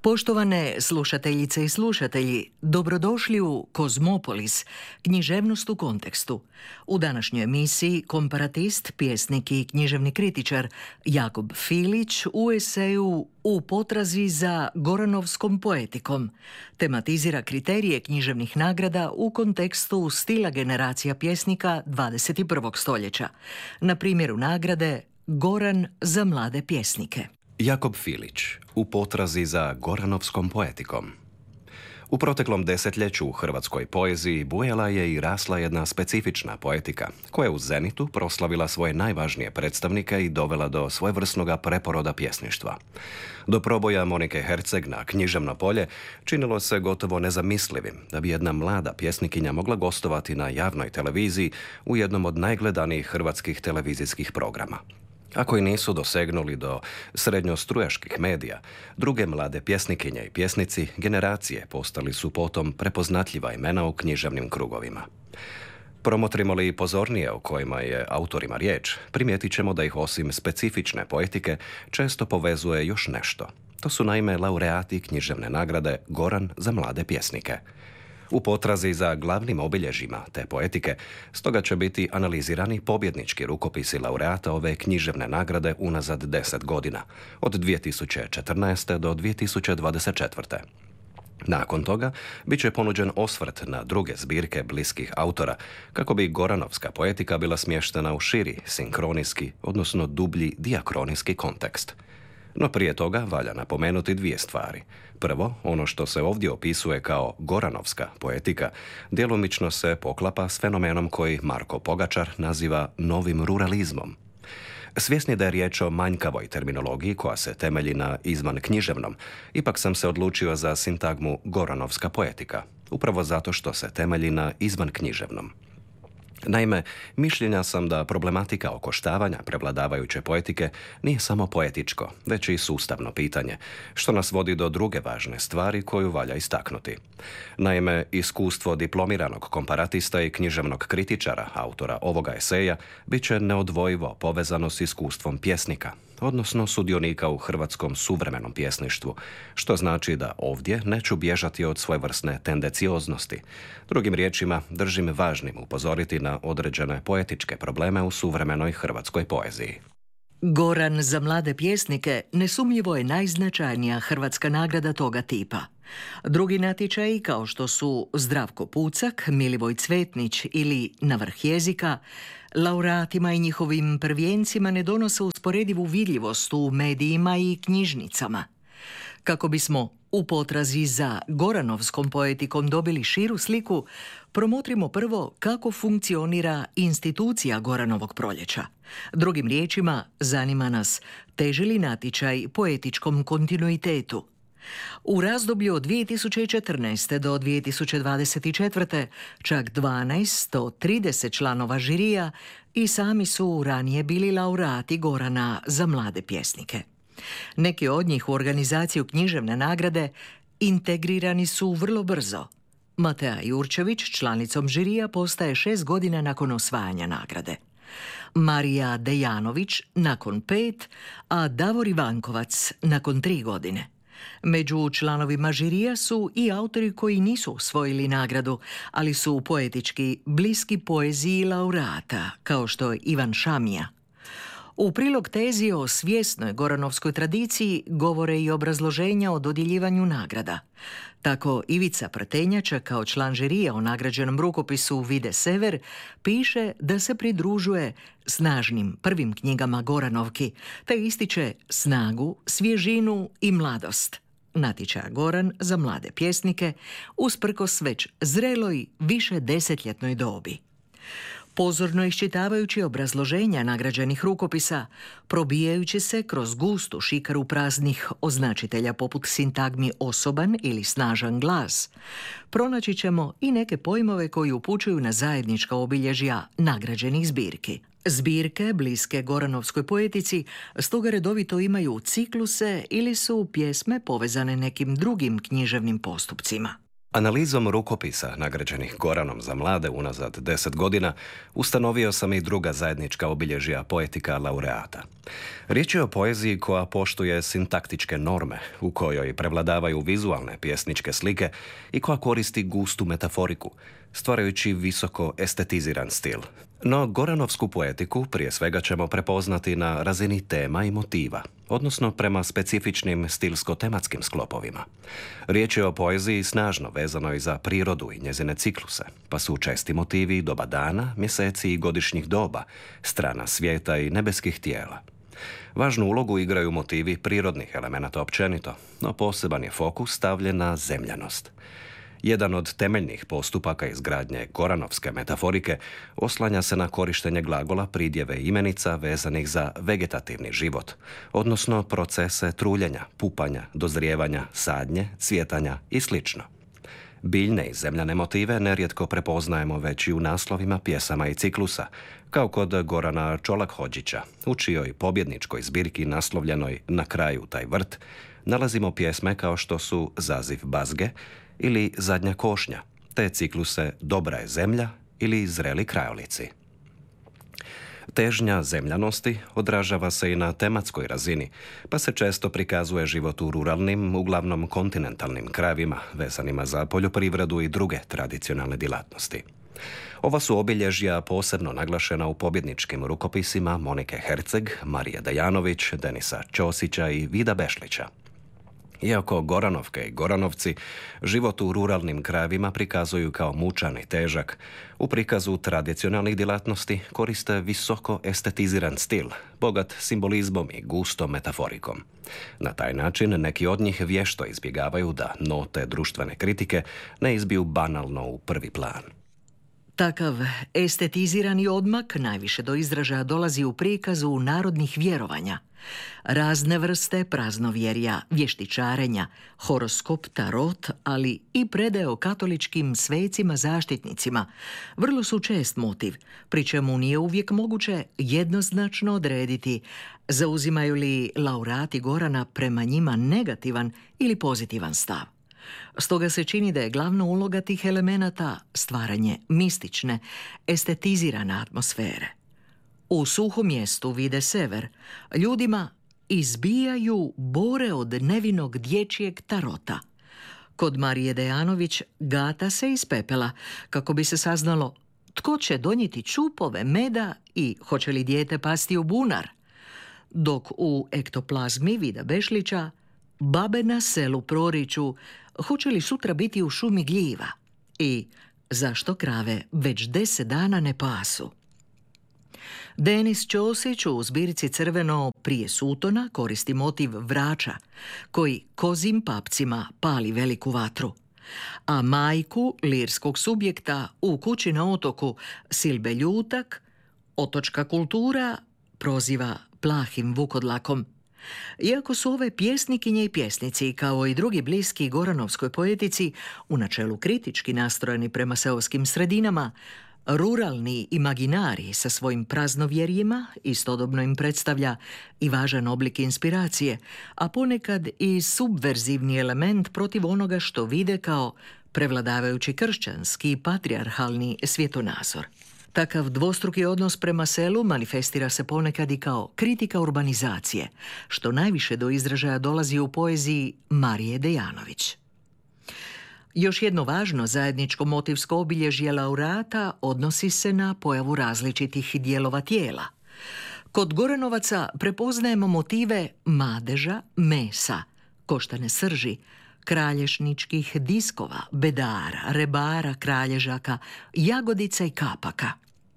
Poštovane slušateljice i slušatelji, dobrodošli u Kozmopolis, književnost u kontekstu. U današnjoj emisiji komparatist, pjesnik i književni kritičar Jakob Filić u eseju U potrazi za Goranovskom poetikom tematizira kriterije književnih nagrada u kontekstu stila generacija pjesnika 21. stoljeća. Na primjeru nagrade Goran za mlade pjesnike. Jakob Filić, U potrazi za Goranovskom poetikom. U proteklom desetljeću u hrvatskoj poeziji bujala je i rasla jedna specifična poetika, koja je u zenitu proslavila svoje najvažnije predstavnike i dovela do svojevrsnoga preporoda pjesništva. Do proboja Monike Herceg na književno polje činilo se gotovo nezamislivim da bi jedna mlada pjesnikinja mogla gostovati na javnoj televiziji u jednom od najgledanijih hrvatskih televizijskih programa. Ako i nisu dosegnuli do srednjostrujaških medija, druge mlade pjesnikinje i pjesnici generacije postali su potom prepoznatljiva imena u književnim krugovima. Promotrimo li pozornije o kojima je autorima riječ, primijetit ćemo da ih osim specifične poetike često povezuje još nešto. To su naime laureati književne nagrade Goran za mlade pjesnike. U potrazi za glavnim obilježjima te poetike, stoga će biti analizirani pobjednički rukopisi laureata ove književne nagrade unazad 10 godina, od 2014. do 2024. Nakon toga bit će ponuđen osvrt na druge zbirke bliskih autora, kako bi Goranovska poetika bila smještena u širi, sinkronijski, odnosno dublji dijakronijski kontekst. No prije toga valja napomenuti dvije stvari. Prvo, ono što se ovdje opisuje kao Goranovska poetika, djelomično se poklapa s fenomenom koji Marko Pogačar naziva novim ruralizmom. Svjesni da je riječ o manjkavoj terminologiji koja se temelji na izvanknjiževnom, ipak sam se odlučio za sintagmu Goranovska poetika, upravo zato što se temelji na izvanknjiževnom. Naime, mišljenja sam da problematika okoštavanja prevladavajuće poetike nije samo poetičko, već i sustavno pitanje, što nas vodi do druge važne stvari koju valja istaknuti. Naime, iskustvo diplomiranog komparatista i književnog kritičara, autora ovoga eseja, bit će neodvojivo povezano s iskustvom pjesnika, odnosno sudionika u hrvatskom suvremenom pjesništvu, što znači da ovdje neću bježati od svojevrsne tendencioznosti. Drugim riječima, držim važnim upozoriti na određene poetičke probleme u suvremenoj hrvatskoj poeziji. Goran za mlade pjesnike nesumnjivo je najznačajnija hrvatska nagrada toga tipa. Drugi natječaji, kao što su Zdravko Pucak, Milivoj Cvetnić ili Na vrh jezika, laureatima i njihovim prvijencima ne donose usporedivu vidljivost u medijima i knjižnicama. Kako bismo u potrazi za Goranovskom poetikom dobili širu sliku, promotrimo prvo kako funkcionira institucija Goranovog proljeća. Drugim riječima, zanima nas teži li natječaj poetičkom kontinuitetu. U razdoblju od 2014. do 2024. čak 12 od 30 članova žirija i sami su ranije bili laureati Gorana za mlade pjesnike. Neki od njih u organizaciju književne nagrade integrirani su vrlo brzo. Matea Jurčević članicom žirija postaje 6 godina nakon osvajanja nagrade. Marija Dejanović nakon 5, a Davor Ivankovac nakon 3 godine. Među članovima žirija su i autori koji nisu osvojili nagradu, ali su poetički bliski poeziji laureata, kao što je Ivan Šamija. U prilog tezi o svjesnoj goranovskoj tradiciji govore i obrazloženja o dodjeljivanju nagrada. Tako Ivica Prtenjača kao član žirija o nagrađenom rukopisu Vide Sever piše da se pridružuje snažnim prvim knjigama Goranovki, te ističe snagu, svježinu i mladost natječaja Goran za mlade pjesnike usprkos već zreloj više desetljetnoj dobi. Pozorno iščitavajući obrazloženja nagrađenih rukopisa, probijajući se kroz gustu šikaru praznih označitelja poput sintagmi osoban ili snažan glas, pronaći ćemo i neke pojmove koji upućuju na zajednička obilježja nagrađenih zbirki. Zbirke, bliske Goranovskoj poetici, stoga redovito imaju cikluse ili su pjesme povezane nekim drugim književnim postupcima. Analizom rukopisa nagrađenih Goranom za mlade unazad 10 godina ustanovio sam i druga zajednička obilježja poetika laureata. Riječ je o poeziji koja poštuje sintaktičke norme, u kojoj prevladavaju vizualne pjesničke slike i koja koristi gustu metaforiku, stvarajući visoko estetiziran stil. No goranovsku poetiku prije svega ćemo prepoznati na razini tema i motiva, odnosno prema specifičnim stilsko-tematskim sklopovima. Riječ je o poeziji snažno vezanoj za prirodu i njezine cikluse, pa su česti motivi doba dana, mjeseci i godišnjih doba, strana svijeta i nebeskih tijela. Važnu ulogu igraju motivi prirodnih elemenata općenito, no poseban je fokus stavljen na zemljanost. Jedan od temeljnih postupaka izgradnje goranovske metaforike oslanja se na korištenje glagola, pridjeve i imenica vezanih za vegetativni život, odnosno procese truljenja, pupanja, dozrijevanja, sadnje, cvjetanja i sl. Biljne i zemljane motive nerijetko prepoznajemo već i u naslovima pjesama i ciklusa, kao kod Gorana Čolak-Hodžića, u čijoj pobjedničkoj zbirki naslovljenoj Na kraju taj vrt nalazimo pjesme kao što su Zaziv bazge ili Zadnja košnja, te cikluse Dobra je zemlja ili Zreli krajolici. Težnja zemljanosti odražava se i na tematskoj razini, pa se često prikazuje život u ruralnim, uglavnom kontinentalnim krajevima, vezanima za poljoprivredu i druge tradicionalne djelatnosti. Ova su obilježja posebno naglašena u pobjedničkim rukopisima Monike Herceg, Marije Dejanović, Denisa Ćosića i Vida Bešlića. Iako Goranovke i Goranovci život u ruralnim krajevima prikazuju kao mučan i težak, u prikazu tradicionalnih djelatnosti koriste visoko estetiziran stil, bogat simbolizmom i gustom metaforikom. Na taj način neki od njih vješto izbjegavaju da note društvene kritike ne izbiju banalno u prvi plan. Takav estetizirani odmak najviše do izražaja dolazi u prikazu narodnih vjerovanja. Razne vrste praznovjerja, vještičarenja, horoskop, tarot, ali i predaje o katoličkim svecima zaštitnicima vrlo su čest motiv, pri čemu nije uvijek moguće jednoznačno odrediti zauzimaju li laureati Gorana prema njima negativan ili pozitivan stav. Stoga se čini da je glavna uloga tih elemenata stvaranje mistične, estetizirane atmosfere. U suhom mjestu vide sever, ljudima izbijaju bore od nevinog dječjeg tarota. Kod Marije Dejanović gata se iz pepela, kako bi se saznalo tko će donijeti čupove meda i hoće li dijete pasti u bunar. Dok u ektoplazmi Vida Bešlića babe na selu proriču hoće li sutra biti u šumi gljiva i zašto krave već 10 dana ne pasu. Denis Ćosić u zbirci Crveno prije sutona koristi motiv vrača, koji kozim papcima pali veliku vatru, a majku lirskog subjekta u Kući na otoku Silbe Ljutak otočka kultura proziva plahim vukodlakom. Iako su ove pjesnikinje i pjesnici, kao i drugi bliski goranovskoj poetici, u načelu kritički nastrojeni prema seoskim sredinama, ruralni imaginari sa svojim praznovjerjima istodobno im predstavlja i važan oblik inspiracije, a ponekad i subverzivni element protiv onoga što vide kao prevladavajući kršćanski i patrijarhalni svjetonazor. Takav dvostruki odnos prema selu manifestira se ponekad i kao kritika urbanizacije, što najviše do izražaja dolazi u poeziji Marije Dejanović. Još jedno važno zajedničko motivsko obilježje laureata odnosi se na pojavu različitih dijelova tijela. Kod Goranovaca prepoznajemo motive madeža, mesa, koštane srži, kralješničkih diskova, bedara, rebara, kralježaka, jagodica i kapaka.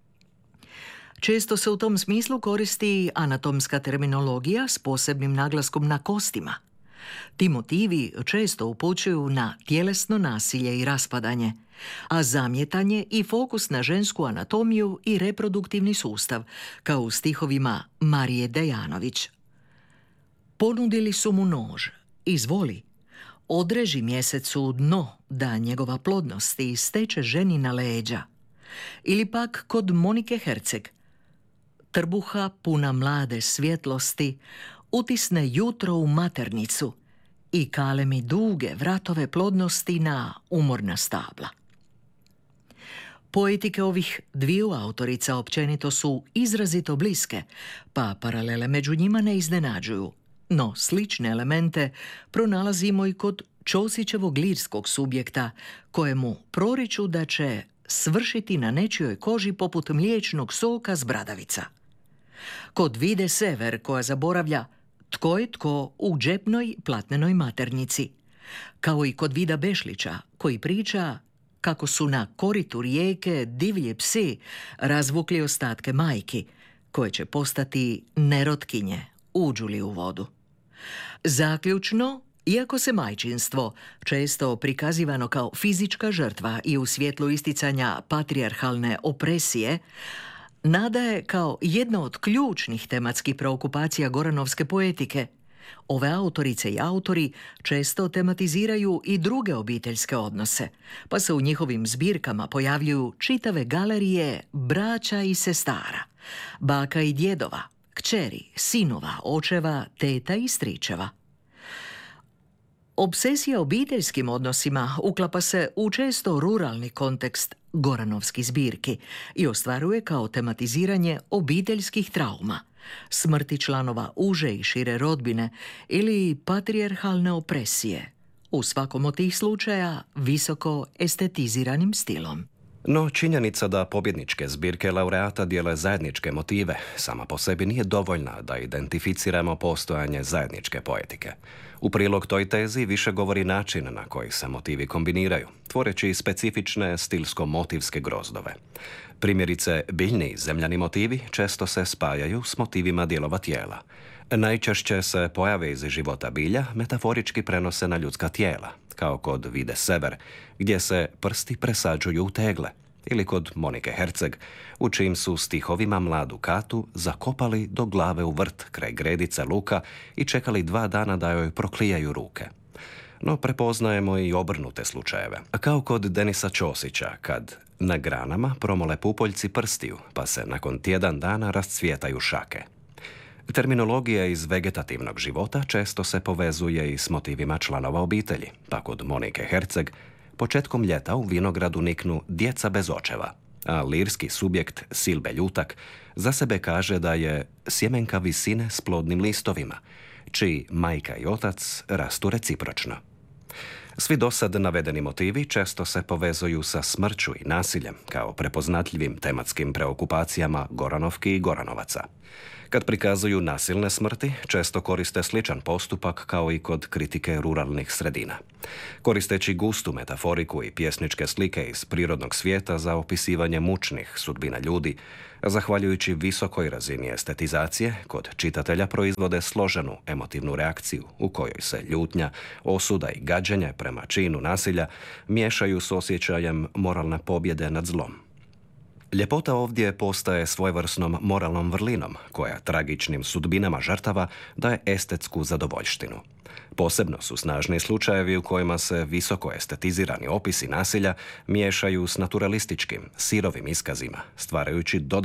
Često se u tom smislu koristi anatomska terminologija s posebnim naglaskom na kostima. Ti motivi često upućuju na tjelesno nasilje i raspadanje, a zamjetanje i fokus na žensku anatomiju i reproduktivni sustav, kao u stihovima Marije Dejanović. Ponudili su mu nož, izvoli, odreži mjesecu dno da njegova plodnost i steče ženi na leđa. Ili pak kod Monike Herceg, trbuha puna mlade svjetlosti utisne jutro u maternicu i kale mi duge vratove plodnosti na umorna stabla. Poetike ovih dviju autorica općenito su izrazito bliske, pa paralele među njima ne iznenađuju. No slične elemente pronalazimo i kod Ćosićevog lirskog subjekta, kojemu proriču da će svršiti na nečijoj koži poput mliječnog soka s bradavica. Kod Vide Sever, koja zaboravlja tko je tko u džepnoj platnenoj maternici, kao i kod Vida Bešlića, koji priča kako su na koritu rijeke divlji psi razvukli ostatke majki, koje će postati nerotkinje, uđu li u vodu. Zaključno, iako se majčinstvo često prikazivano kao fizička žrtva i u svjetlu isticanja patrijarhalne opresije, nadaje kao jedna od ključnih tematskih preokupacija goranovske poetike. Ove autorice i autori često tematiziraju i druge obiteljske odnose, pa se u njihovim zbirkama pojavljuju čitave galerije braća i sestara, baka i djedova, kćeri, sinova, očeva, teta i stričeva. Obsesija obiteljskim odnosima uklapa se u često ruralni kontekst goranovskih zbirki i ostvaruje kao tematiziranje obiteljskih trauma, smrti članova uže i šire rodbine ili patrijarhalne opresije, u svakom od tih slučaja visoko estetiziranim stilom. No činjenica da pobjedničke zbirke laureata dijele zajedničke motive sama po sebi nije dovoljna da identificiramo postojanje zajedničke poetike. U prilog toj tezi više govori način na koji se motivi kombiniraju, tvoreći specifične stilsko-motivske grozdove. Primjerice, biljni i zemljani motivi često se spajaju s motivima dijelova tijela. Najčešće se pojave iz života bilja metaforički prenose na ljudska tijela, kao kod Vide Sever, gdje se prsti presađuju u tegle, ili kod Monike Herceg, u čijim su stihovima mladu Katu zakopali do glave u vrt kraj gredice luka i čekali 2 dana da joj proklijaju ruke. No prepoznajemo i obrnute slučajeve, kao kod Denisa Ćosića, kad na granama promole pupoljci prstiju, pa se nakon tjedan dana rascvjetaju šake. Terminologija iz vegetativnog života često se povezuje i s motivima članova obitelji, pa kod Monike Herceg početkom ljeta u vinogradu niknu djeca bez očeva, a lirski subjekt Silbe Ljutak za sebe kaže da je sjemenka visine s plodnim listovima, čiji majka i otac rastu recipročno. Svi dosad navedeni motivi često se povezuju sa smrću i nasiljem kao prepoznatljivim tematskim preokupacijama Goranovki i Goranovaca. Kad prikazuju nasilne smrti, često koriste sličan postupak kao i kod kritike ruralnih sredina. Koristeći gustu metaforiku i pjesničke slike iz prirodnog svijeta za opisivanje mučnih sudbina ljudi, zahvaljujući visokoj razini estetizacije, kod čitatelja proizvode složenu emotivnu reakciju u kojoj se ljutnja, osuda i gađenje prema činu nasilja miješaju s osjećajem moralne pobjede nad zlom. Ljepota ovdje postaje svojevrsnom moralnom vrlinom, koja tragičnim sudbinama žrtava daje estetsku zadovoljštinu. Posebno su snažni slučajevi u kojima se visoko estetizirani opisi nasilja miješaju s naturalističkim, sirovim iskazima, stvarajući dodatnu